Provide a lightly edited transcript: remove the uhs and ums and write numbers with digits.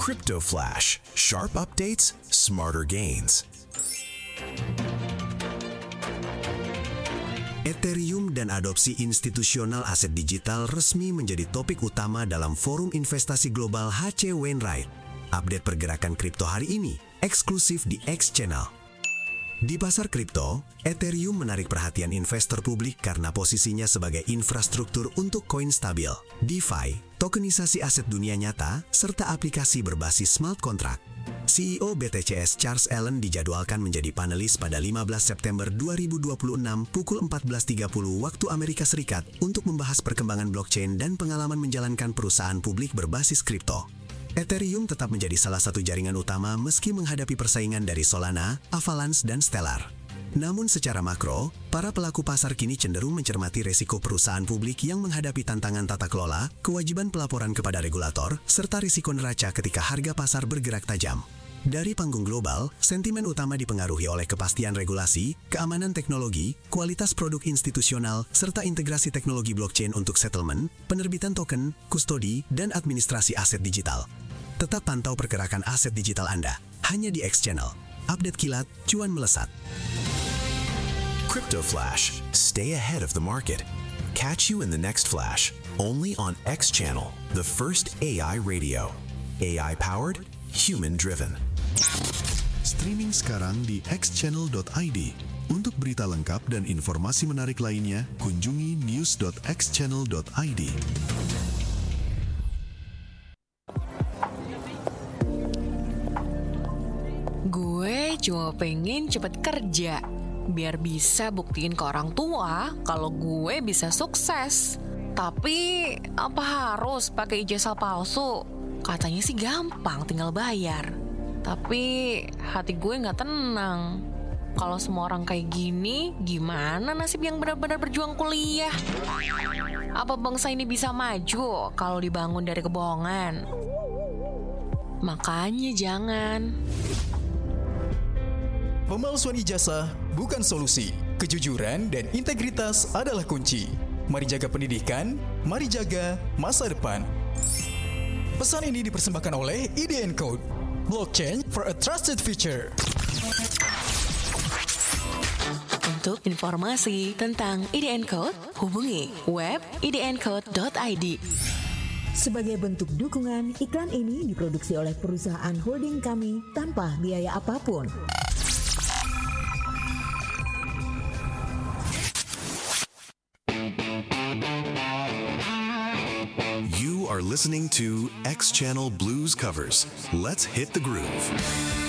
Crypto Flash, sharp updates, smarter gains. Ethereum dan adopsi institusional aset digital resmi menjadi topik utama dalam Forum Investasi Global H.C. Wainwright. Update pergerakan kripto hari ini, eksklusif di X Channel. Di pasar kripto, Ethereum menarik perhatian investor publik karena posisinya sebagai infrastruktur untuk koin stabil, DeFi, tokenisasi aset dunia nyata, serta aplikasi berbasis smart contract. CEO BTCS Charles Allen dijadwalkan menjadi panelis pada 15 September 2026 pukul 14.30 waktu Amerika Serikat untuk membahas perkembangan blockchain dan pengalaman menjalankan perusahaan publik berbasis kripto. Ethereum tetap menjadi salah satu jaringan utama meski menghadapi persaingan dari Solana, Avalanche, dan Stellar. Namun secara makro, para pelaku pasar kini cenderung mencermati resiko perusahaan publik yang menghadapi tantangan tata kelola, kewajiban pelaporan kepada regulator, serta risiko neraca ketika harga pasar bergerak tajam. Dari panggung global, sentimen utama dipengaruhi oleh kepastian regulasi, keamanan teknologi, kualitas produk institusional, serta integrasi teknologi blockchain untuk settlement, penerbitan token, kustodi, dan administrasi aset digital. Tetap pantau pergerakan aset digital Anda, hanya di X Channel. Update kilat, cuan melesat. Crypto Flash. Stay ahead of the market. Catch you in the next flash, only on X Channel, the first AI radio. AI-powered, human-driven. Streaming sekarang di xchannel.id. Untuk berita lengkap dan informasi menarik lainnya, kunjungi news.xchannel.id. Gue cuma pengen cepet kerja, biar bisa buktiin ke orang tua kalau gue bisa sukses. Tapi apa harus pakai ijazah palsu? Katanya sih gampang, tinggal bayar. Tapi hati gue gak tenang. Kalau semua orang kayak gini, gimana nasib yang benar-benar berjuang kuliah? Apa bangsa ini bisa maju kalau dibangun dari kebohongan? Makanya jangan. Pemalsuan ijazah bukan solusi. Kejujuran dan integritas adalah kunci. Mari jaga pendidikan, mari jaga masa depan. Pesan ini dipersembahkan oleh IDN Code, Blockchain for a Trusted Future. Untuk informasi tentang IDN Code, hubungi web idncode.id. Sebagai bentuk dukungan, iklan ini diproduksi oleh perusahaan holding kami tanpa biaya apapun. You are listening to X Channel Blues Covers. Let's hit the groove.